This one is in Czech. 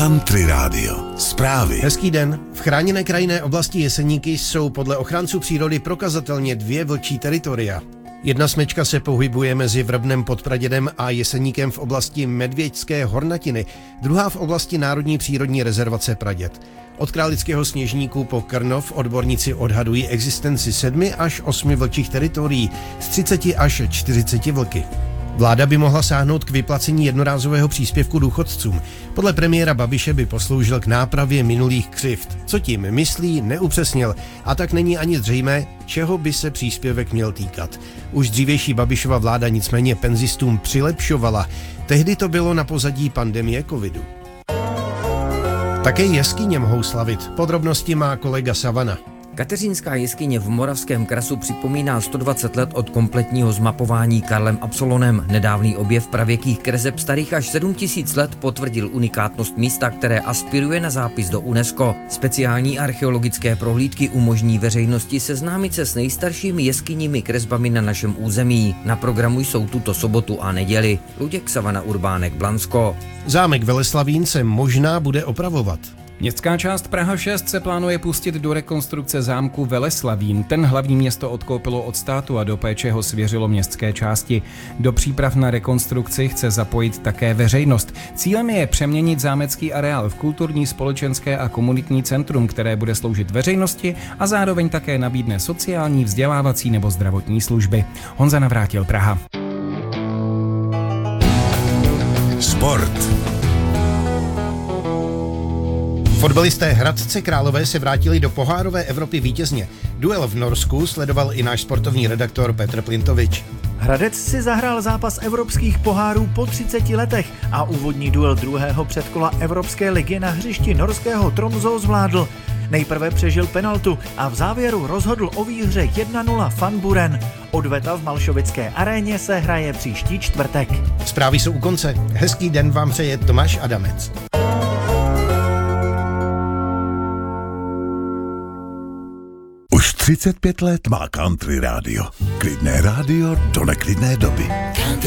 Country Radio. Zprávy. Hezký den. V chráněné krajinné oblasti Jeseníky jsou podle ochránců přírody prokazatelně 2 vlčí teritoria. Jedna smečka se pohybuje mezi Vrbnem pod Pradědem a Jeseníkem v oblasti Medvěďské hornatiny, druhá v oblasti Národní přírodní rezervace Praděd. Od Králického Sněžníku po Krnov odborníci odhadují existenci 7 až 8 vlčích teritorií s 30 až 40 vlky. Vláda by mohla sáhnout k vyplacení jednorázového příspěvku důchodcům. Podle premiéra Babiše by posloužil k nápravě minulých křivd. Co tím myslí, neupřesnil a tak není ani zřejmé, čeho by se příspěvek měl týkat. Už dřívější Babišova vláda nicméně penzistům přilepšovala. Tehdy to bylo na pozadí pandemie covidu. Také jeskyně mohou slavit. Podrobnosti má kolega Savana. Kateřinská jeskyně v Moravském Krasu připomíná 120 let od kompletního zmapování Karlem Absolonem. Nedávný objev pravěkých kreseb starých až 7000 let potvrdil unikátnost místa, které aspiruje na zápis do UNESCO. Speciální archeologické prohlídky umožní veřejnosti seznámit se s nejstaršími jeskyními kresbami na našem území. Na programu jsou tuto sobotu a neděli. Luděk Savana, Urbánek, Blansko. Zámek Veleslavín se možná bude opravovat. Městská část Praha 6 se plánuje pustit do rekonstrukce zámku Veleslavín. Ten hlavní město odkoupilo od státu a do péče ho svěřilo městské části. Do příprav na rekonstrukci chce zapojit také veřejnost. Cílem je přeměnit zámecký areál v kulturní, společenské a komunitní centrum, které bude sloužit veřejnosti a zároveň také nabídne sociální, vzdělávací nebo zdravotní služby. Honza Navrátil, Praha. Sport. Fotbalisté Hradce Králové se vrátili do pohárové Evropy vítězně. Duel v Norsku sledoval i náš sportovní redaktor Petr Plintovič. Hradec si zahrál zápas evropských pohárů po 30 letech a úvodní duel druhého předkola Evropské ligy na hřišti norského Tromsø zvládl. Nejprve přežil penaltu a v závěru rozhodl o výhře 1-0 Van Buren. Odveta v Malšovické aréně se hraje příští čtvrtek. Zprávy jsou u konce. Hezký den vám přeje Tomáš Adamec. Už 35 let má Country Radio. Klidné rádio do neklidné doby.